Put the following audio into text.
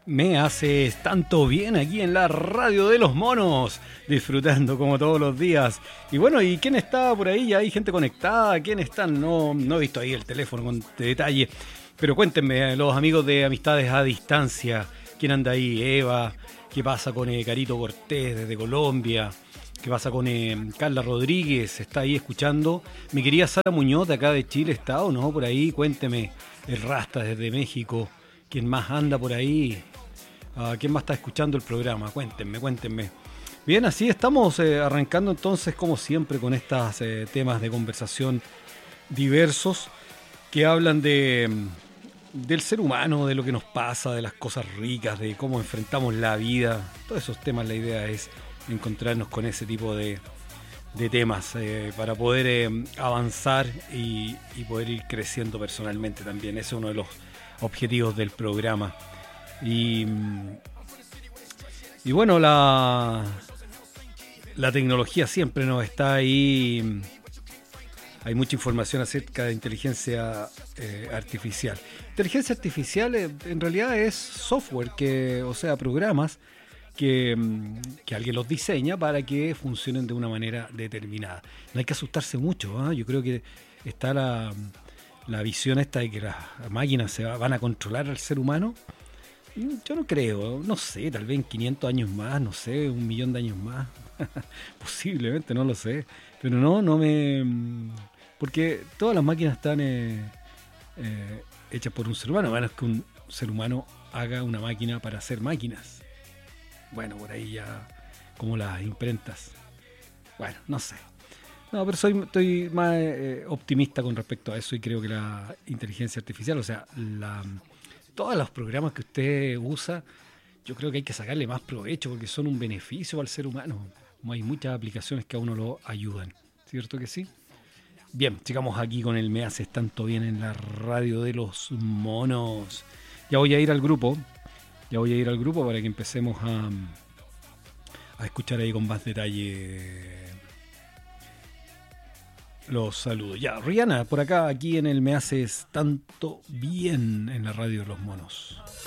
Me haces tanto bien aquí en la radio de los monos, disfrutando como todos los días. Y bueno, ¿y quién está por ahí? ¿Ya hay gente conectada? ¿Quién están? No he visto ahí el teléfono con detalle. Pero cuéntenme, los amigos de Amistades a Distancia, ¿quién anda ahí? Eva, ¿qué pasa con Carito Cortés desde Colombia? ¿Qué pasa con Carla Rodríguez? ¿Está ahí escuchando? Mi querida Sara Muñoz de acá de Chile, ¿está o no? Por ahí, cuénteme. El Rasta desde México. ¿Quién más anda por ahí? ¿Quién más está escuchando el programa? Cuéntenme. Bien, así estamos arrancando entonces, como siempre, con estos temas de conversación diversos que hablan del ser humano, de lo que nos pasa, de las cosas ricas, de cómo enfrentamos la vida. Todos esos temas, la idea es encontrarnos con ese tipo de temas para poder avanzar y poder ir creciendo personalmente también. Ese es uno de los objetivos del programa. Y bueno, la tecnología siempre nos está ahí. Hay mucha información acerca de inteligencia artificial. Inteligencia artificial en realidad es software, o sea, programas que alguien los diseña para que funcionen de una manera determinada. No hay que asustarse mucho, ¿eh? Yo creo que está la visión esta de que las máquinas van a controlar al ser humano. Yo no creo, no sé, tal vez en 500 años más, no sé, 1.000.000 de años más, posiblemente, no lo sé, pero no me... porque todas las máquinas están hechas por un ser humano, a menos que un ser humano haga una máquina para hacer máquinas. Bueno, por ahí ya, como las imprentas. Bueno, no sé. No, pero estoy más optimista con respecto a eso y creo que la inteligencia artificial, o sea, todos los programas que usted usa, yo creo que hay que sacarle más provecho porque son un beneficio al ser humano. Hay muchas aplicaciones que a uno lo ayudan, ¿cierto que sí? Bien, sigamos aquí con el Me Haces Tanto Bien en la radio de los monos. Ya voy a ir al grupo para que empecemos a escuchar ahí con más detalle los saludos. Ya, Rihanna, por acá, aquí en el Me Haces Tanto Bien en la radio de los monos.